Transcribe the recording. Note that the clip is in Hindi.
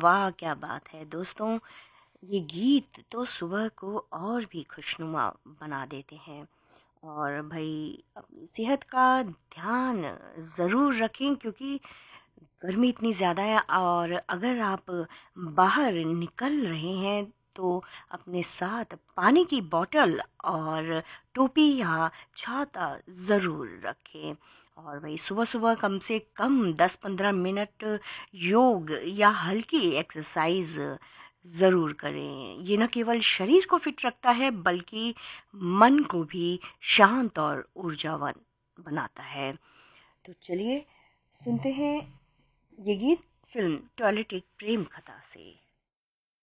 वाह क्या बात है दोस्तों। ये गीत तो सुबह को और भी खुशनुमा बना देते हैं। और भाई अपनी सेहत का ध्यान ज़रूर रखें, क्योंकि गर्मी इतनी ज़्यादा है। और अगर आप बाहर निकल रहे हैं तो अपने साथ पानी की बोतल और टोपी या छाता ज़रूर रखें। और वही सुबह सुबह कम से कम 10-15 मिनट योग या हल्की एक्सरसाइज ज़रूर करें। ये न केवल शरीर को फिट रखता है बल्कि मन को भी शांत और ऊर्जावान बनाता है। तो चलिए सुनते हैं ये गीत फिल्म टॉयलेट एक प्रेम कथा से।